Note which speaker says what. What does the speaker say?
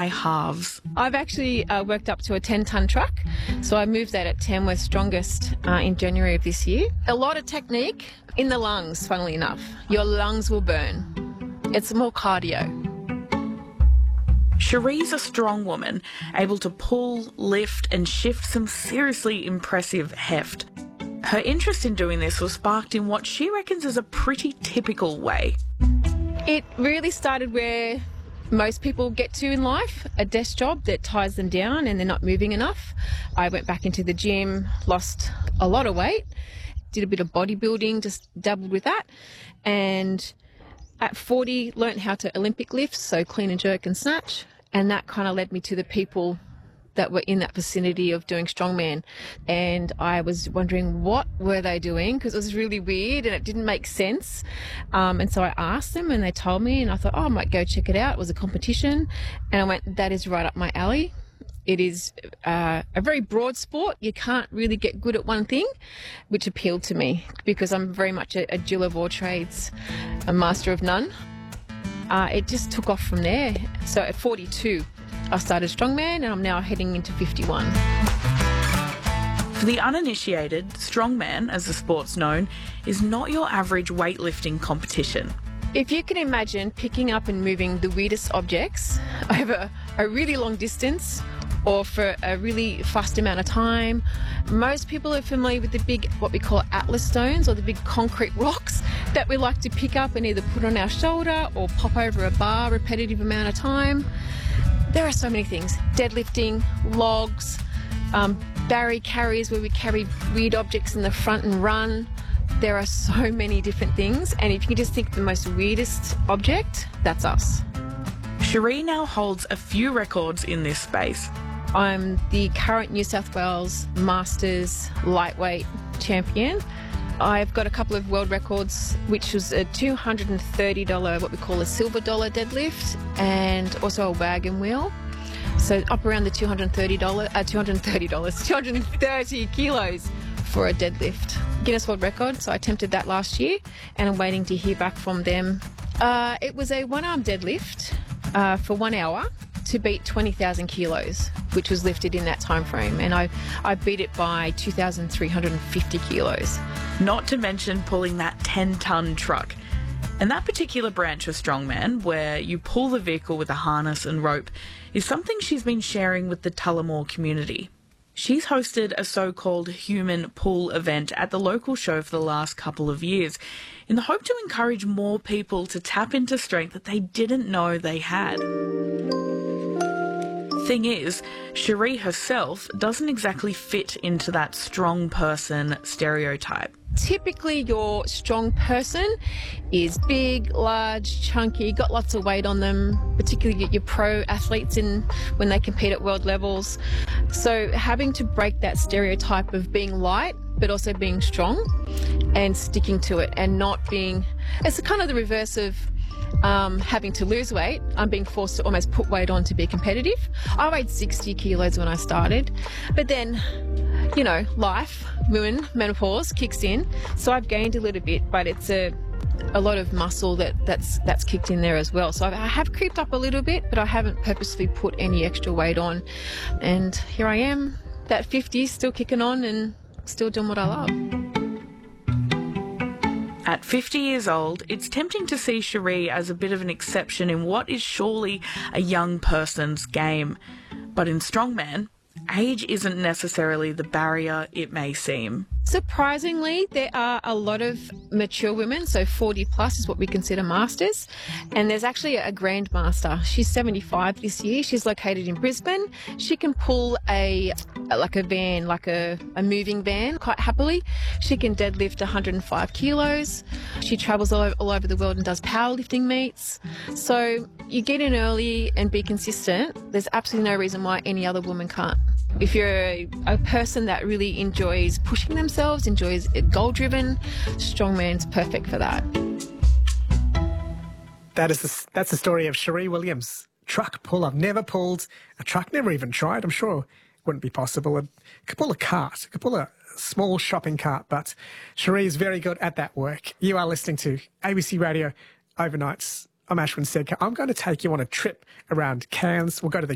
Speaker 1: by halves.
Speaker 2: I've actually worked up to a 10-tonne truck, so I moved that at Tamworth Strongest in January of this year. A lot of technique in the lungs, funnily enough. Your lungs will burn. It's more cardio.
Speaker 1: Cherie's a strong woman, able to pull, lift and shift some seriously impressive heft. Her interest in doing this was sparked in what she reckons is a pretty typical way.
Speaker 2: It really started where most people get to in life, a desk job that ties them down and they're not moving enough. I went back into the gym, lost a lot of weight, did a bit of bodybuilding, just dabbled with that, and at 40 learnt how to Olympic lift, so clean and jerk and snatch, and that kind of led me to the people that were in that vicinity of doing strongman. And I was wondering what were they doing, because it was really weird and it didn't make sense. And so I asked them and they told me, and I thought, oh, I might go check it out. It was a competition. And I went, that is right up my alley. It is a very broad sport. You can't really get good at one thing, which appealed to me because I'm very much a Jill of all trades, a master of none. It just took off from there. So at 42, I started strongman and I'm now heading into 51.
Speaker 1: For the uninitiated, strongman, as the sport's known, is not your average weightlifting competition.
Speaker 2: If you can imagine picking up and moving the weirdest objects over a really long distance or for a really fast amount of time, most people are familiar with the big, what we call atlas stones, or the big concrete rocks that we like to pick up and either put on our shoulder or pop over a bar repetitive amount of time. There are so many things. Deadlifting, logs, barry carries where we carry weird objects in the front and run. There are so many different things, and if you can just think the most weirdest object, that's us.
Speaker 1: Cherie now holds a few records in this space.
Speaker 2: I'm the current New South Wales Masters lightweight champion. I've got a couple of world records, which was a $230, what we call a silver dollar deadlift, and also a wagon wheel. So up around the $230 kilos for a deadlift. Guinness World Record, so I attempted that last year, and I'm waiting to hear back from them. It was a one-arm deadlift for 1 hour to beat 20,000 kilos, which was lifted in that time frame, and I beat it by 2,350 kilos.
Speaker 1: Not to mention pulling that 10-tonne truck. And that particular branch of strongman, where you pull the vehicle with a harness and rope, is something she's been sharing with the Tullamore community. She's hosted a so-called human pull event at the local show for the last couple of years in the hope to encourage more people to tap into strength that they didn't know they had. Thing is, Cherie herself doesn't exactly fit into that strong person stereotype.
Speaker 2: Typically, your strong person is big, large, chunky, got lots of weight on them, particularly your pro athletes when they compete at world levels. So having to break that stereotype of being light, but also being strong and sticking to it and not being... It's kind of the reverse of having to lose weight. I'm being forced to almost put weight on to be competitive. I weighed 60 kilos when I started, but then, you know, life, women, menopause kicks in, so I've gained a little bit, but it's a lot of muscle that's kicked in there as well. So I have creeped up a little bit, but I haven't purposely put any extra weight on. And here I am, that 50, still kicking on and still doing what I love.
Speaker 1: At 50 years old, it's tempting to see Cherie as a bit of an exception in what is surely a young person's game. But in strongman, age isn't necessarily the barrier it may seem.
Speaker 2: Surprisingly, there are a lot of mature women, so 40 plus is what we consider masters, and there's actually a grandmaster. She's 75 this year. She's located in Brisbane. She can pull a van, like a moving van, quite happily. She can deadlift 105 kilos. She travels all over the world and does powerlifting meets. So you get in early and be consistent. There's absolutely no reason why any other woman can't. If you're a person that really enjoys pushing themselves, enjoys goal-driven, strongman's perfect for that.
Speaker 3: That's the story of Cherie Williams. Truck pull. I've never pulled a truck, never even tried. I'm sure it wouldn't be possible. I could pull a cart. I could pull a small shopping cart, but Cherie is very good at that work. You are listening to ABC Radio Overnights. I'm Ashwin Sedka. I'm going to take you on a trip around Cairns. We'll go to the